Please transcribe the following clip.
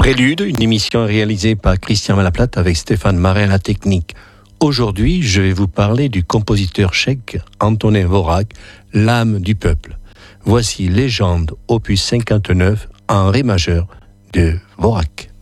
Prélude, une émission réalisée par Christian Malaplate avec Stéphane Marin à la technique. Aujourd'hui, je vais vous parler du compositeur tchèque Antonín Dvořák, l'âme du peuple. Voici Légende, opus 59, en ré majeur de Dvořák.